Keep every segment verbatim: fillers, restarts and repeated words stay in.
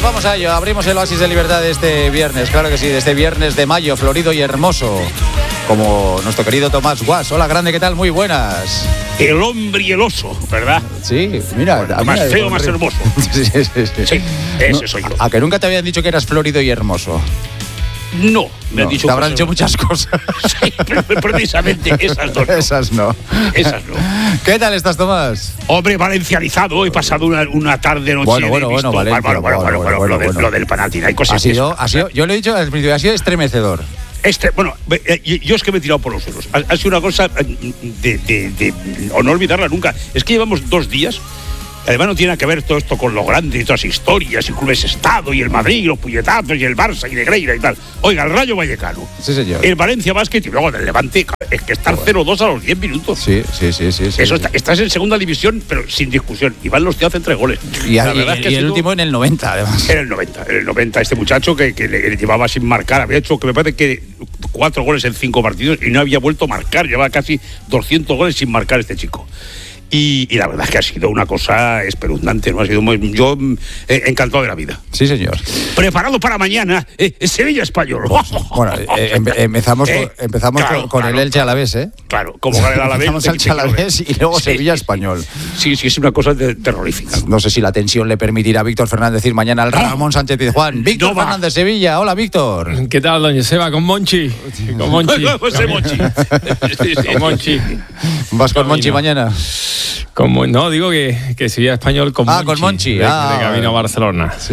vamos a ello. Abrimos el oasis de libertad de este viernes, claro que sí, de este viernes de mayo, florido y hermoso, como nuestro querido Tomás Guas. Hola, grande, ¿qué tal? Muy buenas. El hombre y el oso, ¿verdad? Sí, mira. Bueno, más mira, feo, más hermoso. Sí, sí, sí. Sí, ese no, soy yo. ¿A que nunca te habían dicho que eras florido y hermoso? No, me no, han dicho te habrán dicho muchas cosas. Sí, precisamente esas dos. No. Esas no. Esas no. ¿Qué tal estás, Tomás? Hombre, valencianizado. He pasado una, una tarde noche. Bueno, bueno, bueno, Valencia, bueno, bueno, bueno, bueno, bueno, lo, del, lo del Panathinaikos. Cosas ha sido, ha sido, yo lo he dicho al principio, ha sido estremecedor. Este, bueno, yo es que me he tirado por los suelos. Ha, ha sido una cosa de, de, de, o no olvidarla nunca. Es que llevamos dos días. Además no tiene que ver todo esto con lo grande y todas las historias, y clubes Estado, y el Madrid, y los puñetazos, y el Barça, y Negreira y tal. Oiga, el Rayo Vallecano. Sí, señor. El Valencia Basket y luego el Levante, es que estar cero dos a los diez minutos. Sí, sí, sí, sí. Eso sí. Está, estás en segunda división, pero sin discusión. Iván Los tíos hacen tres goles. Y, la y, verdad y, es que y el sido, último en el noventa, además. En el noventa, en el noventa. Este muchacho que, que le, le llevaba sin marcar, había hecho que me parece que cuatro goles en cinco partidos y no había vuelto a marcar. Llevaba casi doscientos goles sin marcar este chico. Y, y la verdad es que ha sido una cosa espeluznante, ¿no? Ha sido muy, yo eh, encantado de la vida. Sí, señor. Preparado para mañana, eh, Sevilla Español. Bueno, eh, em, empezamos, eh, con, empezamos claro, con, con claro, el Elche Alavés, ¿eh? Claro, como gana el Alavés. Empezamos Elche Alavés y luego sí, Sevilla Español. Sí, sí, es una cosa de, terrorífica. No sé si la tensión le permitirá a Víctor Fernández decir mañana al Ramón Sánchez Pizjuán. Víctor no Fernández, Sevilla. Hola, Víctor. ¿Qué tal, doña Seba? Con Monchi. Con Monchi. José Monchi. Sí, sí, con Monchi. ¿Vas con Monchi mañana? Como, no, digo que, que Sevilla Español con ah, Monchi. con Monchi. De, ah, de camino a Barcelona. Sí.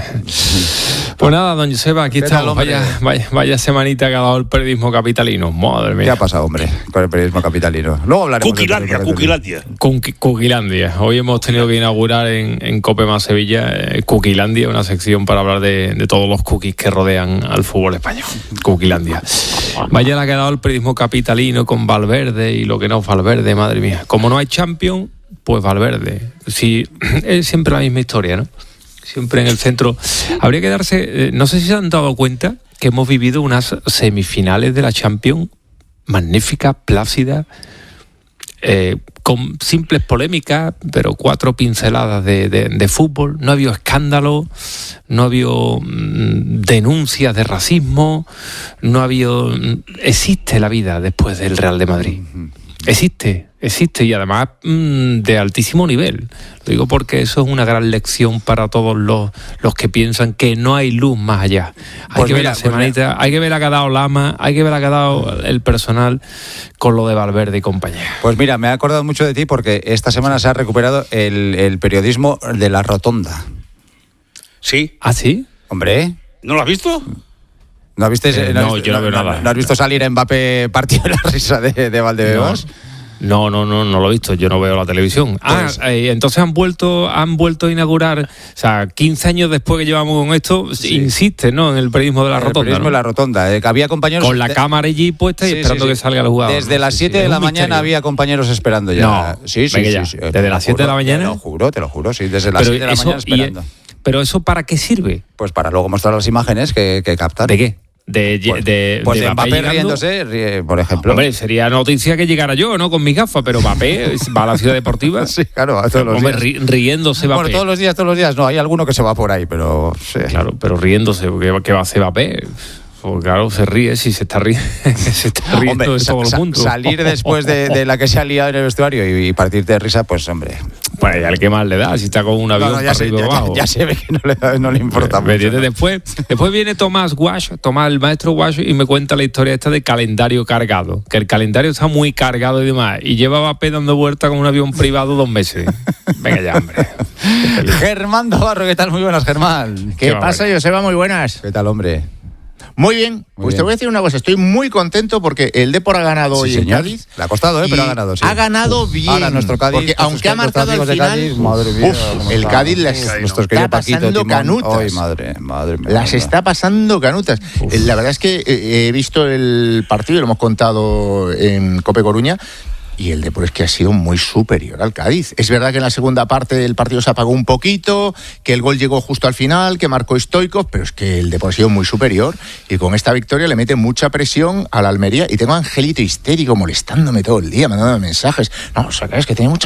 Pues nada, don Joseba, aquí estamos. Vaya, vaya, vaya semanita que ha dado el periodismo capitalino. Madre mía. ¿Qué ha pasado, hombre, con el periodismo capitalino? Luego hablaremos. Cuquilandia, Cuquilandia. Cuquilandia. Hoy hemos tenido que inaugurar en, en Cope Más Sevilla eh, Cuquilandia, una sección para hablar de, de todos los cookies que rodean al fútbol español. Cuquilandia. Vaya la que ha dado el periodismo capitalino con Valverde y lo que no es Valverde, madre mía. Como no hay Champions, pues Valverde. Sí, es siempre la misma historia, ¿no? Siempre en el centro. Habría que darse, eh, no sé si se han dado cuenta que hemos vivido unas semifinales de la Champions magníficas, plácidas, eh, con simples polémicas, pero cuatro pinceladas de, de, de fútbol. No ha habido escándalo, no ha habido mmm, denuncias de racismo, no ha habido... Mmm, existe la vida después del Real de Madrid. Existe, existe y además mmm, de altísimo nivel. Lo digo porque eso es una gran lección para todos los, los que piensan que no hay luz más allá. Hay pues que mira, ver la semanita, pues hay que ver la que ha dado Lama, hay que ver la que ha dado el personal con lo de Valverde y compañía. Pues mira, me he acordado mucho de ti porque esta semana se ha recuperado el, el periodismo de la Rotonda. ¿Sí? ¿Ah, sí? Hombre. ¿No lo has visto? ¿No, viste, eh, no, no viste, yo no, no veo no, nada. ¿No has visto salir a Mbappé partido de la risa de, de Valdebebas? No, no, no, no lo he visto. Yo no veo la televisión. Pues, ah, eh, entonces han vuelto, han vuelto a inaugurar, o sea, quince años después que llevamos con esto, sí. Insiste, ¿no? En el periodismo de la el Rotonda. El periodismo ¿no? de la Rotonda. Eh, que había compañeros con la de... cámara allí puesta y sí, esperando sí, sí. que salga el jugador. Desde ¿no? las siete sí, sí. de la mañana misterio. Había compañeros esperando ya. No, sí, sí, sí, sí. Desde las siete de la mañana. Te lo juro, te lo juro, sí. Desde las siete de la eso, mañana esperando. Y, ¿Pero eso para qué sirve? Pues para luego mostrar las imágenes que, que captan. ¿De qué? De, pues, de, pues de de Mbappé, Mbappé riéndose, por ejemplo. Hombre, sería noticia que llegara yo, ¿no? Con mi gafa, pero Mbappé va a la ciudad deportiva. Sí, claro, a todos los Hombre, días. Ri, riéndose Mbappé. Bueno, todos los días, todos los días, no, hay alguno que se va por ahí, pero... Sí. Claro, pero riéndose, ¿qué, qué va a hacer Mbappé? Pues claro, se ríe, si se está riendo, se está riendo hombre, de todo el mundo. Salir después de, de la que se ha liado en el vestuario y, y partirte de risa, pues hombre... Pues ya el que más le da, si está con un avión no, no, ya, se, ya, ya, ya se ve que no le, da, no le importa me, mucho. ¿no? Después, después viene Tomás Guash, Tomás, el maestro Guash, y me cuenta la historia esta de calendario cargado. Que el calendario está muy cargado y demás. Y lleva Mbappé dando vuelta con un avión privado dos meses. Venga ya, hombre. Germán Navarro, ¿qué tal? Muy buenas, Germán. ¿Qué, ¿Qué pasa, Joseba? Muy buenas. ¿Qué tal, hombre? Muy bien, muy pues bien. Te voy a decir una cosa, estoy muy contento porque el Depor ha ganado sí, hoy señor. en Cádiz. Le ha costado, ¿eh? Pero ha ganado, sí. Ha ganado bien. Ahora nuestro Cádiz, porque aunque ha marcado al final, Cádiz, madre mía, uf, el Cádiz las está pasando canutas. Ay, madre, madre mía. Las está pasando canutas. Uf. La verdad es que he visto el partido, lo hemos contado en Cope Coruña, y el Depor es que ha sido muy superior al Cádiz. Es verdad que en la segunda parte el partido se apagó un poquito, que el gol llegó justo al final, que marcó Stoichkov, pero es que el Depor ha sido muy superior y con esta victoria le mete mucha presión a la Almería. Y tengo a Angelito histérico molestándome todo el día, mandándome mensajes. No, o sea, es que tiene mucha